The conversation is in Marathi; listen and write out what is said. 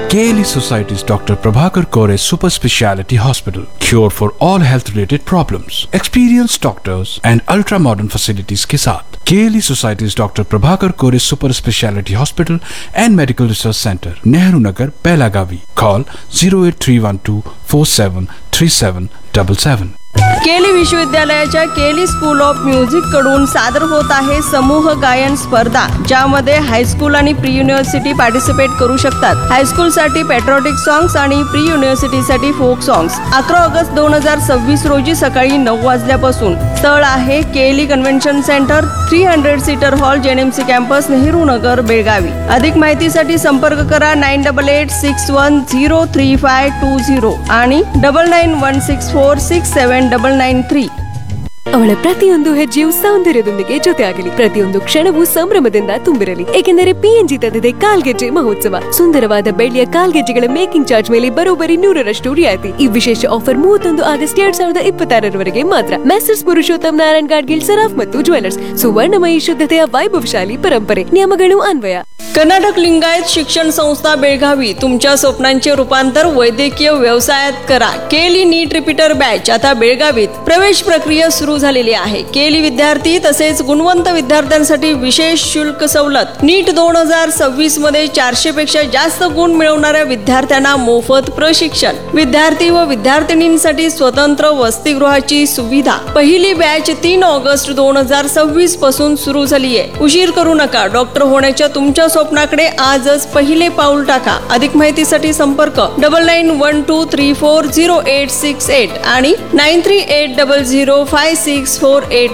KLE Society's Dr. Prabhakar Kore Super Speciality Hospital. Cure for all health related problems. Experienced doctors and ultra modern facilities के साथ KLE Society's Dr. Prabhakar Kore Super Speciality Hospital and Medical Research Center, Nehru Nagar, Belagavi. Call 08312 473777. केली विश्वविद्यालयाच्या केली स्कूल ऑफ म्युझिक कडून सादर होत आहे समूह गायन स्पर्धा, ज्यामध्ये हायस्कूल आणि प्री युनिव्हर्सिटी पार्टिसिपेट करू शकतात. हायस्कूल साठी पॅट्रियोटिक सॉंग्स आणि प्री युनिव्हर्सिटी साठी फोक सॉंग्स. 11 ऑगस्ट 2026 रोजी सकाळी 9 वाजल्यापासून. स्थळ आहे केली convention centre, 300 seater hall, JNMC campus, Nehru Nagar, Belagavi. अधिक माहितीसाठी संपर्क करा 9886103520 आणि 9916467993. ಅವಳ ಪ್ರತಿಯೊಂದು ಹೆಜ್ಜೆಯು ಸೌಂದರ್ಯದೊಂದಿಗೆ ಜೊತೆಯಾಗಲಿ, ಪ್ರತಿಯೊಂದು ಕ್ಷಣವೂ ಸಂಭ್ರಮದಿಂದ ತುಂಬಿರಲಿ. ಏಕೆಂದರೆ PNG ತಂದಿದೆ ಕಾಲ್ಗೆಜ್ಜೆ ಮಹೋತ್ಸವ. ಸುಂದರವಾದ ಬೆಳ್ಳಿಯ ಕಾಲ್ಗೆಜ್ಜೆಗಳ ಮೇಕಿಂಗ್ ಚಾರ್ಜ್ ಮೇಲೆ ಬರೋಬ್ಬರಿ 100% ರಿಯಾಯಿತಿ. ಈ ವಿಶೇಷ ಆಫರ್ 31 ಆಗಸ್ಟ್ 2026 ಮಾತ್ರ. ಮೆಸರ್ಸ್ ಪುರುಷೋತ್ತಮ್ ನಾರಾಯಣ್ ಗಾಡ್ಗಿಲ್ ಸರಾಫ್ ಮತ್ತು ಜ್ಯುವೆಲರ್ಸ್. ಸುವರ್ಣಮಯಿ ಶುದ್ಧತೆಯ ವೈಭವಶಾಲಿ ಪರಂಪರೆ. ನಿಯಮಗಳು ಅನ್ವಯ. कर्नाटक लिंगायत शिक्षण संस्था बेळगावी तुमच्या स्वप्नांचे रूपांतर वैद्यकीय व्यवसायात करा. केली नीट रिपीटर बॅच आता बेळगावीत प्रवेश प्रक्रिया सुरू झालेली आहे. केली विद्यार्थी तसेच गुणवंत विद्यार्थ्यांसाठी विशेष शुल्क सवलत. नीट 2026 मध्ये 400 पेक्षा जास्त गुण मिळवणाऱ्या विद्यार्थ्यांना मोफत प्रशिक्षण. विद्यार्थी व विद्यार्थिनींसाठी स्वतंत्र वसतिगृहाची सुविधा. पहिली बॅच 3 ऑगस्ट 2026 पासून सुरू झाली आहे. उशीर करू नका. डॉक्टर होण्याच्या तुमच्या स्वप्नाकडे आजच पहिले पाऊल टाका. अधिक माहितीसाठी संपर्क 9912340868 आणि 9380056483.